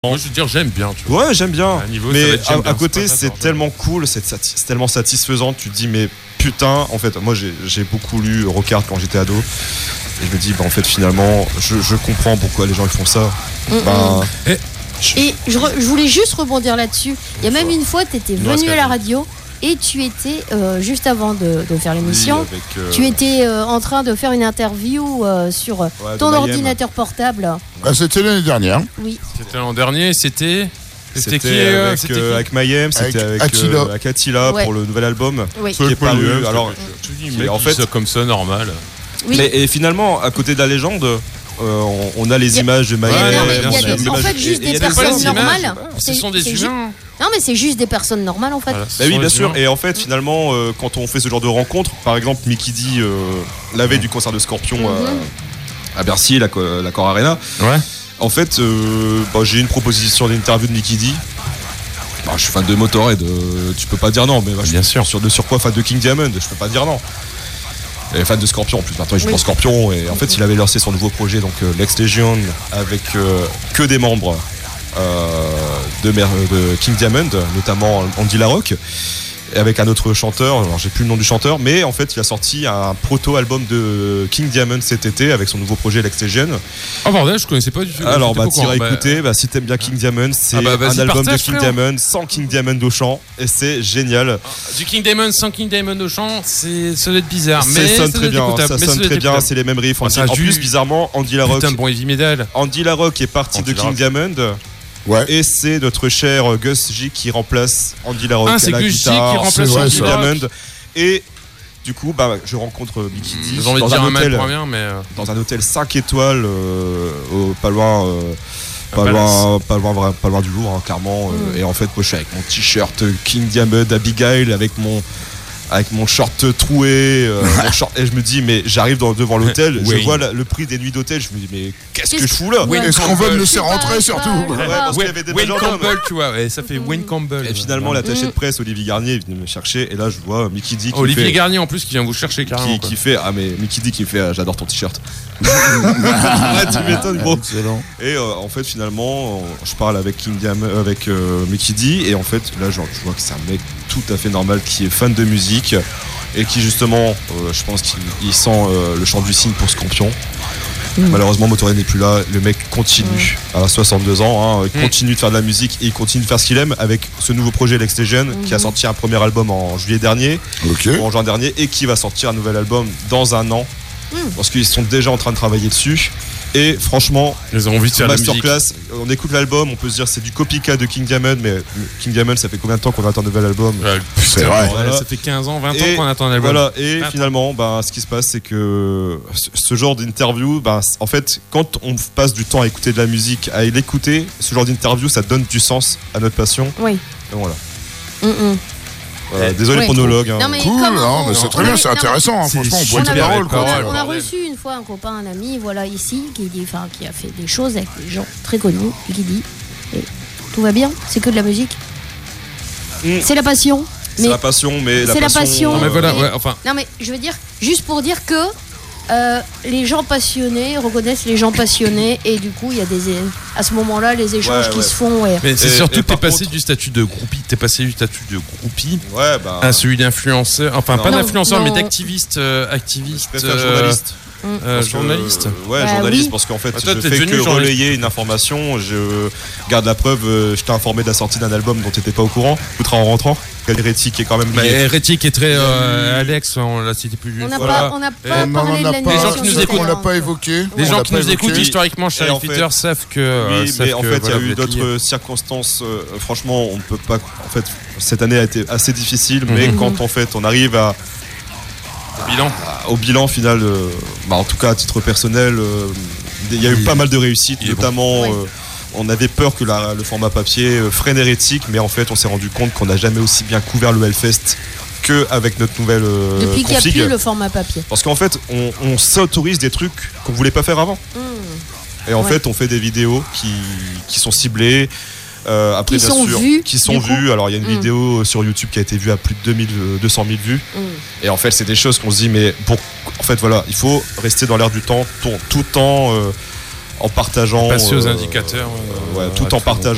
Moi, je veux dire, j'aime bien. Tu vois. Ouais, j'aime bien. Mais à côté, c'est c'est tellement cool, c'est tellement satisfaisant. Tu te dis, mais putain, en fait, moi, j'ai beaucoup lu Rockart quand j'étais ado. Et je me dis, en fait, finalement, je comprends pourquoi les gens ils font ça. Et je voulais juste rebondir là-dessus. Il y a même une fois, tu étais venu à la radio et tu étais, juste avant de faire l'émission, tu étais en train de faire une interview sur ton ordinateur portable. C'était l'année dernière. Oui. C'était l'an dernier, c'était qui avec Mayhem, c'était avec Attila pour le nouvel album qui est paru. Alors, mais en fait, ça comme ça, normal. Oui. Et finalement, à côté de la légende, on a les images de Mayhem. En fait, juste des personnes normales. Ce sont des humains. Non, mais c'est juste des personnes normales en fait. Voilà, oui, bien sûr. Et en fait, finalement, quand on fait ce genre de rencontre, par exemple, Mickey D, la veille du concert de Scorpion à Bercy, la Core Arena. Ouais. En fait, j'ai une proposition d'interview de Mickey D. Je suis fan de Motorhead, tu peux pas dire non, mais bien sûr. De surcroît fan de King Diamond, je peux pas dire non. Et fan de Scorpion en plus, maintenant il joue dans Scorpion, et en fait il avait lancé son nouveau projet, donc Lex Legion, avec que des membres de King Diamond, notamment Andy LaRocque, et avec un autre chanteur, alors j'ai plus le nom du chanteur, mais en fait il a sorti un proto-album de King Diamond cet été avec son nouveau projet Lex Legion. Oh bordel, je connaissais pas du tout. Alors t'iras écouter, si t'aimes bien King Diamond, c'est un album de King Diamond sans King Diamond au chant, et c'est génial. Du King Diamond sans King Diamond au chant, ça doit être bizarre, mais ça sonne très bien, c'est les mêmes riffs. En plus, bizarrement, Andy LaRocque. Putain, bon heavy metal. Andy LaRocque est parti de King Diamond. Ouais. Et c'est notre cher Gus J qui remplace Andy LaRocque c'est à la Gus J guitare, qui remplace Andy Diamond. Et du coup, je rencontre Mickey D dans un hôtel 5 étoiles, pas loin du Louvre, clairement. Et en fait, moi, je suis avec mon t-shirt King Diamond, Abigail, avec mon short troué, et je me dis, mais j'arrive devant l'hôtel, je vois le prix des nuits d'hôtel, je me dis, mais qu'est-ce que je fous là? Est-ce qu'on veut me laisser rentrer surtout? Parce qu'il y avait des Wayne Campbell, tu vois, ça fait Wayne Campbell. Et finalement, l'attaché de presse, Olivier Garnier, est venu me chercher, et là, je vois Mickey D Olivier Garnier en plus qui vient vous chercher carrément. Qui fait, Mickey D qui fait, j'adore ton t-shirt. Tu m'étonnes, gros. Excellent. Et en fait, finalement, je parle avec Mickey D, et en fait, là, je vois que c'est un mec tout à fait normal qui est fan de musique et qui justement je pense qu'il sent le chant du cygne pour Scorpion. Malheureusement Motorhead n'est plus là, le mec continue à 62 ans, il continue de faire de la musique et il continue de faire ce qu'il aime avec ce nouveau projet Lex Legion qui a sorti un premier album en juillet dernier ou en juin dernier, et qui va sortir un nouvel album dans un an parce qu'ils sont déjà en train de travailler dessus. Et franchement, ils ont envie de faire masterclass. On écoute l'album, on peut se dire c'est du copycat de King Diamond, mais King Diamond, ça fait combien de temps qu'on attend un nouvel album? C'est vrai. Voilà. Ça fait 15 ans, 20 ans qu'on attend un album. Voilà. Et finalement, ce qui se passe, c'est que ce genre d'interview, en fait, quand on passe du temps à écouter de la musique, à l'écouter, ce genre d'interview, ça donne du sens à notre passion. Oui. Et voilà. Désolé pour nos logs. Non, mais cool, mais c'est très bien, c'est intéressant. Franchement, on boit des paroles. On a reçu une fois un copain, un ami, ici, qui a fait des choses avec des gens très connus, et qui dit tout va bien, c'est que de la musique. C'est la passion. C'est la passion, mais c'est la passion. Non, mais voilà, non, mais je veux dire, juste pour dire que les gens passionnés reconnaissent les gens passionnés, et du coup il y a à ce moment-là les échanges qui se font. Mais c'est surtout que t'es passé du statut de groupie, à celui d'influenceur, pas d'influenceur mais d'activiste. Journaliste. Journaliste. Journaliste, parce qu'en fait je fais que relayer une information. Je garde la preuve, je t'ai informé de la sortie d'un album dont tu n'étais pas au courant, écoutera en rentrant. Hérétique est quand même Hérétique est très Alex, on l'a cité plus d'une fois. On n'a pas parlé de la Les gens qui nous écoutent, on l'a pas évoqué. Les gens qui nous écoutent historiquement, Sheriff Peter savent que. Oui, mais en fait, il y a eu d'autres circonstances. Franchement, on ne peut pas. En fait, cette année a été assez difficile, mais quand en fait on arrive au bilan final, en tout cas à titre personnel, il y a eu pas mal de réussites, notamment. On avait peur que le format papier freine Hérétique, mais en fait on s'est rendu compte qu'on n'a jamais aussi bien couvert le Hellfest qu'avec notre nouvelle depuis qu'il n'y a config. plus le format papier. Parce qu'en fait on s'autorise des trucs qu'on ne voulait pas faire avant. Et en fait on fait des vidéos qui sont ciblées. Après, qui sont vues. Alors il y a une vidéo sur YouTube qui a été vue à plus de 200 000 vues. Et en fait c'est des choses qu'on se dit, mais en fait voilà, il faut rester dans l'air du temps tout le temps en partageant passer aux indicateurs tout en partageant